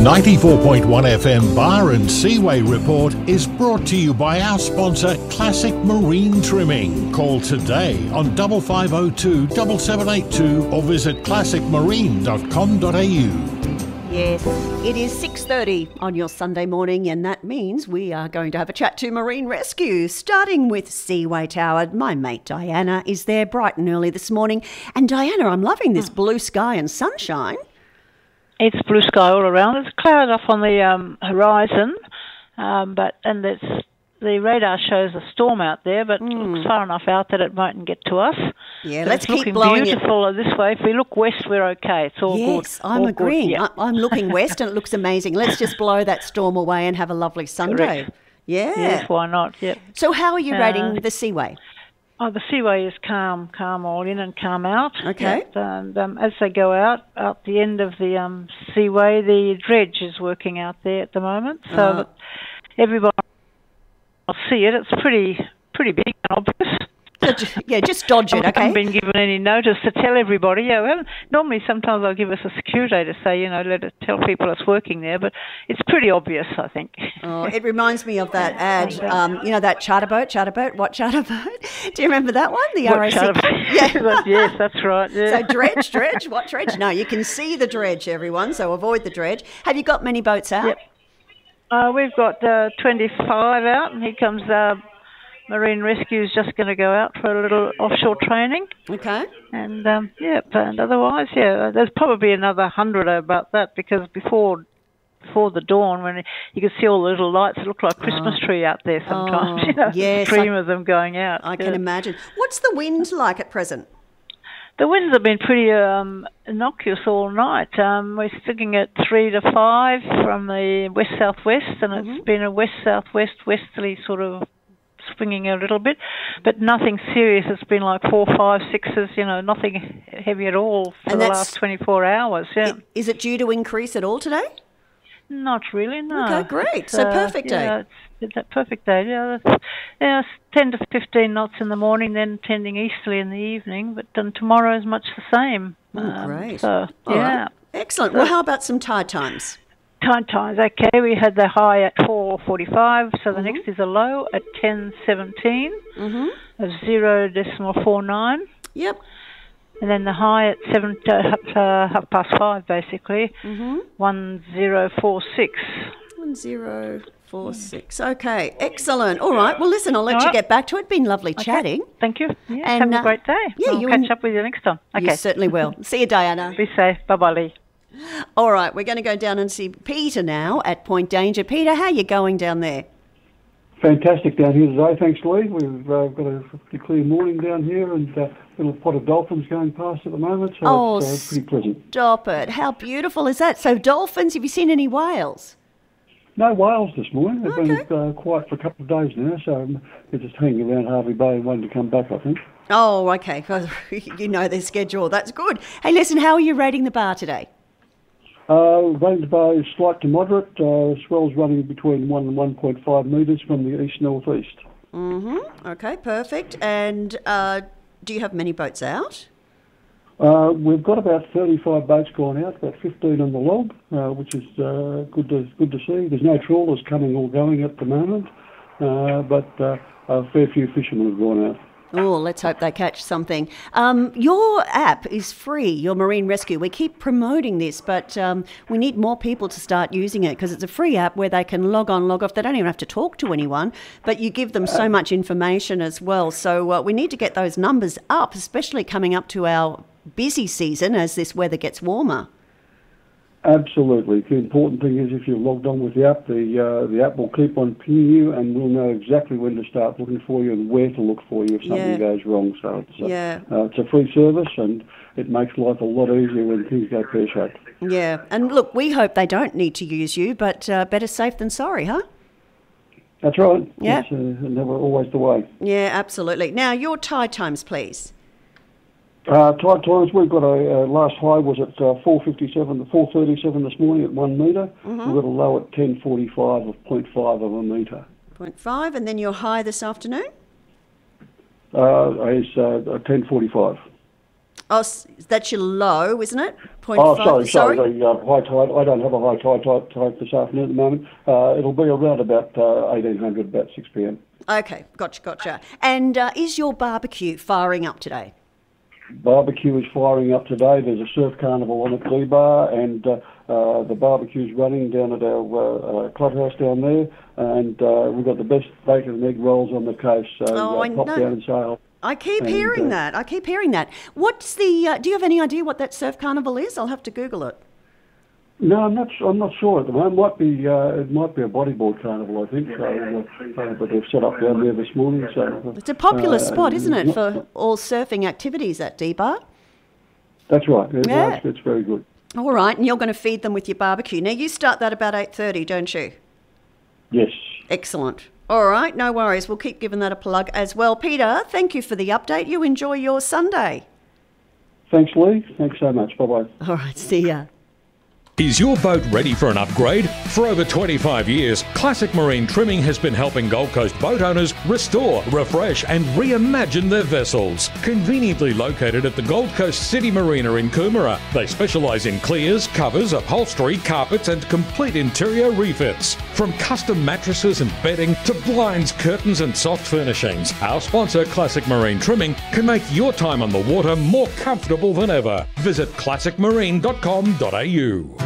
94.1 FM Bar and Seaway Report is brought to you by our sponsor Classic Marine Trimming. Call today on 5502 7782 or visit classicmarine.com.au. Yes, it is 6:30 on your Sunday morning, and that means we are going to have a chat to Marine Rescue, starting with Seaway Tower. My mate Diana is there bright and early this morning. And Diana, I'm loving this blue sky and sunshine. It's blue sky all around. There's cloud off on the horizon, the radar shows a storm out there, but it looks far enough out that it mightn't get to us. Yeah, so let's it's keep blowing beautiful this way. If we look west, we're okay. It's all good. Yes, I'm agreeing. Yeah. I'm looking west and it looks amazing. Let's just blow that storm away and have a lovely Sunday. Correct. Yeah. Yes, why not? Yep. So how are you rating the Seaway? Oh, the Seaway is calm all in and calm out. Okay. And as they go out the end of the Seaway, the dredge is working out there at the moment, so that everybody will see it. It's pretty big and obvious. Yeah, just dodge it, okay? I haven't been given any notice to tell everybody. Yeah, well, normally sometimes I'll give us a security to say, tell people it's working there, but it's pretty obvious, I think. Oh, it reminds me of that ad, that charter boat, what charter boat? Do you remember that one? The RAC? Yeah. Yes, that's right. Yeah. So dredge, what dredge? No, you can see the dredge, everyone, so avoid the dredge. Have you got many boats out? Yep. We've got 25 out, and here comes Marine Rescue is just going to go out for a little offshore training. Okay. And, and otherwise, there's probably another 100 about that, because before the dawn, when you could see all the little lights, it looked like a Christmas tree out there sometimes. Yes, stream of them going out. I can imagine. What's the wind like at present? The winds have been pretty innocuous all night. We're sticking at 3 to 5 from the west-southwest, and it's been a west-southwest westerly sort of swinging a little bit, but nothing serious. It's been like 4, 5, 6s, nothing heavy at all for the last 24 hours. Yeah. Is it due to increase at all today? Not really, no. Okay, great. So perfect day. It's a perfect day. Yeah, it's 10 to 15 knots in the morning, then tending easterly in the evening, but then tomorrow is much the same. Oh, great. So, right. Excellent. Well, how about some tide times? Tide times, okay. We had the high at 4:45, so the next is a low at 10:17 of 0.49. Yep. And then the high at 5:30, basically, 1046. 1046. Okay, excellent. All right. Well, listen, I'll let you get back to it. Been lovely chatting. Thank you. Yeah, and have a great day. Yeah, I'll catch up with you next time. Okay. You certainly will. See you, Diana. Be safe. Bye-bye, Lee. All right, we're going to go down and see Peter now at Point Danger. Peter, how are you going down there? Fantastic down here today, thanks, Lee. We've got a pretty clear morning down here, and a little pot of dolphins going past at the moment, so it's pretty pleasant. Stop it. How beautiful is that? So dolphins, have you seen any whales? No whales this morning. They've been quiet for a couple of days now, so they're just hanging around Harvey Bay and waiting to come back, I think. Oh, okay. You know their schedule. That's good. Hey, listen, how are you rating the bar today? Rating the bar is slight to moderate. Swells running between 1 and 1.5 metres from the east-northeast. Okay, perfect. And do you have many boats out? We've got about 35 boats gone out, about 15 on the log, which is good to see. There's no trawlers coming or going at the moment, but a fair few fishermen have gone out. Oh, let's hope they catch something. Your app is free, your Marine Rescue. We keep promoting this, but we need more people to start using it, because it's a free app where they can log on, log off. They don't even have to talk to anyone, but you give them so much information as well. So we need to get those numbers up, especially coming up to our busy season as this weather gets warmer. Absolutely. The important thing is if you're logged on with the app will keep on pinging you, and we'll know exactly when to start looking for you and where to look for you if something goes wrong. So it's a free service, and it makes life a lot easier when things go pear-shaped. Yeah, and look, we hope they don't need to use you, but better safe than sorry, huh? That's right. Yeah. It's never always the way. Yeah, absolutely. Now, your tide times, please. Tide times, we've got a last high was at 4:37 this morning at 1 metre. We've got a low at 10:45 of 0.5 of a metre. 0.5, and then your high this afternoon? Is 10:45. Oh, that's your low, isn't it? 0.5. Oh, sorry. The high tide. I don't have a high tide this afternoon at the moment. It'll be around about 1800, about 6 p.m. Okay, gotcha. And is your barbecue firing up today? Barbecue is firing up today. There's a surf carnival on at D-Bar, and the barbecue's running down at our clubhouse down there, and we've got the best bacon and egg rolls on the coast. So pop down and say hello. I keep hearing that. What's the? Do you have any idea what that surf carnival is? I'll have to Google it. No, I'm not sure at the moment. It might be a bodyboard carnival, I think. But they've set up down there this morning. So it's a popular spot, isn't it, for all surfing activities at D-Bar? That's right. It's very good. All right, and you're going to feed them with your barbecue. Now you start that about 8:30, don't you? Yes. Excellent. All right, no worries. We'll keep giving that a plug as well. Peter, thank you for the update. You enjoy your Sunday. Thanks, Lee. Thanks so much. Bye-bye. All right, see ya. Is your boat ready for an upgrade? For over 25 years, Classic Marine Trimming has been helping Gold Coast boat owners restore, refresh and reimagine their vessels. Conveniently located at the Gold Coast City Marina in Coomera, they specialise in clears, covers, upholstery, carpets and complete interior refits. From custom mattresses and bedding to blinds, curtains and soft furnishings, our sponsor Classic Marine Trimming can make your time on the water more comfortable than ever. Visit classicmarine.com.au.